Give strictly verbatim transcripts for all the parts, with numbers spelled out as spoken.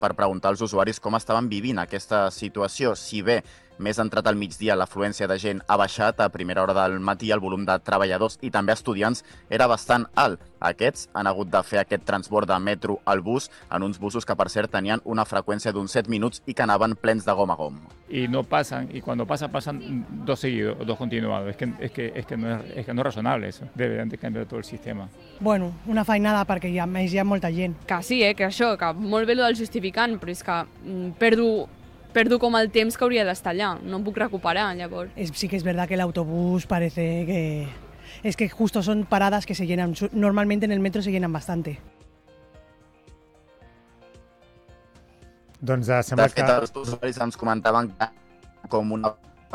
per preguntar als usuaris com estaven vivint aquesta situació. Si bé més entrat al migdia l'afluència de gent ha baixat, a primera hora del matí el volum de treballadors i també estudiants era bastant alt. Aquests han hagut de fer aquest transbord de metro al bus, en uns busos que, per cert, tenien una freqüència d'uns set minuts i que anaven plens de gom a gom. Y no pasan, y cuando pasan, pasan dos seguidos, dos continuados. Es que, es que, es que, no, es, es que no es razonable eso. Deberían de cambiar todo el sistema. Bueno, una feinada perquè hi ha, més hi ha molta gent. Que sí, eh, que això, que molt bé lo del justificant, però és que mm, perdo, perdo com el temps que hauria d'estar allà. No em puc recuperar, llavors. Es, sí que es verdad que el autobús parece que... Es que justo son paradas que se llenan. Normalmente en el metro se llenan bastante. Doncs uh, sembla que... Els usuaris ens comentaven que com una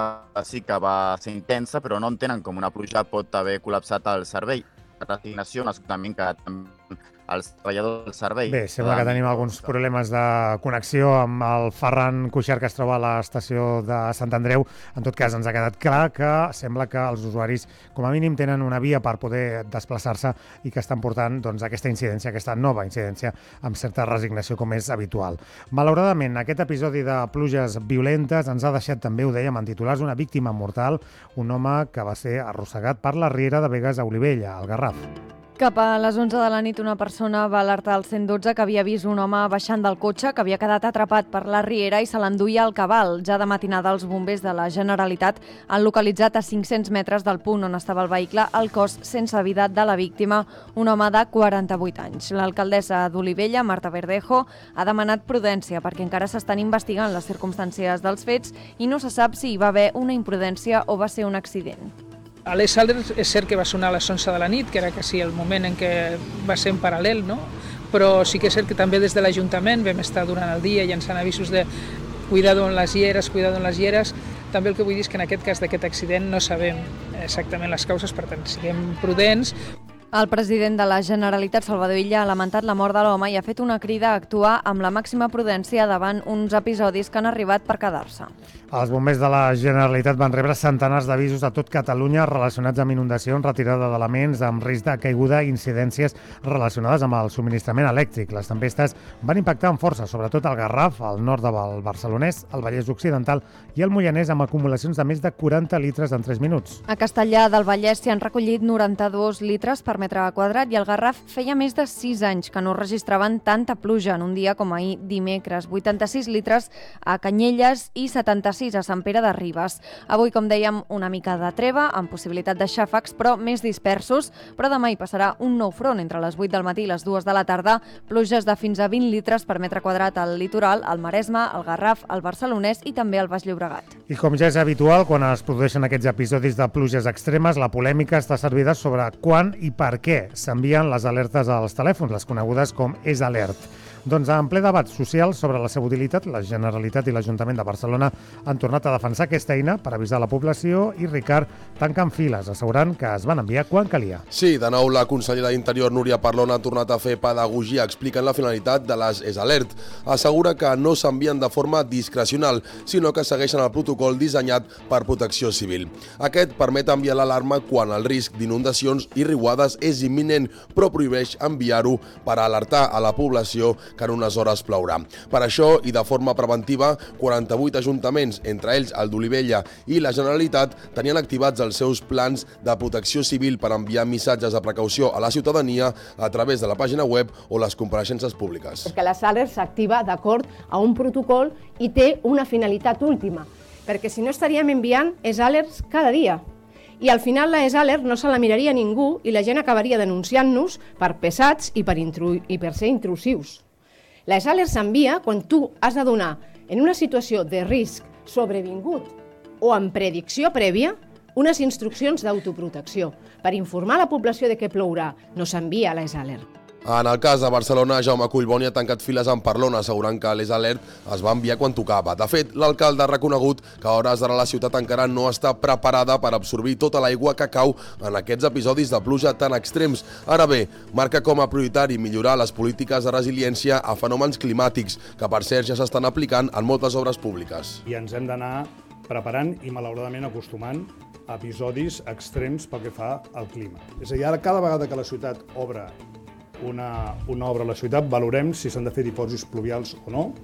sí que va ser intensa, però no entenen com una pluja pot haver col·lapsat el servei. La resignació, un escoltament que també els treballadors del servei... Bé, sembla que tenim alguns problemes de connexió amb el Ferran Cuixart, que es troba a l'estació de Sant Andreu. En tot cas, ens ha quedat clar que sembla que els usuaris, com a mínim, tenen una via per poder desplaçar-se i que estan portant doncs, aquesta incidència, aquesta nova incidència, amb certa resignació, com és habitual. Malauradament, aquest episodi de pluges violentes ens ha deixat també, ho dèiem, en titulars, una víctima mortal, un home que va ser arrossegat per la riera de Begues a Olivella, al Garraf. Cap a les onze de la nit una persona va alertar al cent dotze que havia vist un home baixant del cotxe que havia quedat atrapat per la riera i se l'enduia al cabal. Ja de matinada els bombers de la Generalitat han localitzat a cinc-cents metres del punt on estava el vehicle el cos sense vida de la víctima, un home de quaranta-vuit anys. L'alcaldessa d'Olivella, Marta Verdejo, ha demanat prudència perquè encara s'estan investigant les circumstàncies dels fets i no se sap si hi va haver una imprudència o va ser un accident. A les Alders és cert que va sonar a les onze de la nit, que era quasi el moment en què va ser en paral·lel, no? Però sí que és cert que també des de l'Ajuntament vam estar durant el dia llançant avisos de cuidado en les lleres, cuidado en les lleres. També el que vull dir és que en aquest cas d'aquest accident no sabem exactament les causes, per tant, siguem prudents. El president de la Generalitat, Salvador Illa, ha lamentat la mort de l'home i ha fet una crida a actuar amb la màxima prudència davant uns episodis que han arribat per quedar-se. Els bombers de la Generalitat van rebre centenars d'avisos a tot Catalunya relacionats amb inundacions, retirada d'elements, amb risc de caiguda i incidències relacionades amb el subministrament elèctric. Les tempestes van impactar amb força, sobretot al Garraf, al nord del Barcelonès, al Vallès Occidental i al Moianès, amb acumulacions de més de quaranta litres en tres minuts. A Castellà del Vallès s'hi han recollit noranta-dos litres per metre quadrat i el Garraf feia més de sis anys que no registraven tanta pluja en un dia com ahir dimecres. vuitanta-sis litres a Canyelles i setanta-sis a Sant Pere de Ribes. Avui, com dèiem, una mica de treva, amb possibilitat de xàfecs, però més dispersos, però demà hi passarà un nou front entre les vuit del matí i les dues de la tarda, pluges de fins a vint litres per metre quadrat al litoral, al Maresme, al Garraf, al Barcelonès i també al Baix Llobregat. I com ja és habitual, quan es produeixen aquests episodis de pluges extremes, la polèmica està servida sobre quan i per què s'envien les alertes als telèfons, les conegudes com És Alert. Doncs en ple debat social sobre la seva utilitat, la Generalitat i l'Ajuntament de Barcelona han tornat a defensar aquesta eina per avisar la població i Ricard tanquen files, assegurant que es van enviar quan calia. Sí, de nou la consellera d'Interior Núria Parlon ha tornat a fer pedagogia explicant la finalitat de les És Alert. Assegura que no s'envien de forma discrecional, sinó que segueixen el protocol dissenyat per Protecció Civil. Aquest permet enviar l'alarma quan el risc d'inundacions i riuades és imminent, però prohibeix enviar-ho per alertar a la població que en unes hores plourà. Per això, i de forma preventiva, quaranta-vuit ajuntaments, entre ells el d'Olivella i la Generalitat, tenien activats els seus plans de protecció civil per enviar missatges de precaució a la ciutadania a través de la pàgina web o les compareixences públiques. Perquè les Alert s'activa d'acord a un protocol i té una finalitat última, perquè si no estaríem enviant És Alerts cada dia. I al final la És Alert no se la miraria ningú i la gent acabaria denunciant-nos per pesats i per, intru i per ser intrusius. La És Alert s'envia quan tu has de donar, en una situació de risc sobrevingut o en predicció prèvia, unes instruccions d'autoprotecció. Per informar la població de què plourà, no s'envia la És Alert. En el cas de Barcelona, Jaume Collboni ha tancat files amb Parlona, assegurant que l'És Alert es va enviar quan tocava. De fet, l'alcalde ha reconegut que a hores d'ara la ciutat encara no està preparada per absorbir tota l'aigua que cau en aquests episodis de pluja tan extrems. Ara bé, marca com a prioritari millorar les polítiques de resiliència a fenòmens climàtics, que per cert ja s'estan aplicant en moltes obres públiques. I ens hem d'anar preparant i malauradament acostumant a episodis extrems pel que fa al clima. És a dir, ara cada vegada que la ciutat obre Una, una obra a la ciutat, valorem si s'han de fer dipòsits pluvials o no,